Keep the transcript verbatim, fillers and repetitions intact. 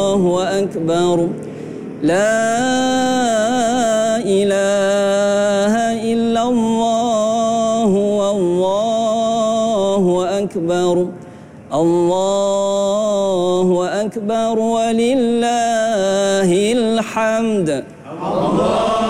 الله أكبر لا إله إلا الله والله أكبر الله أكبر ولله الحمد. الله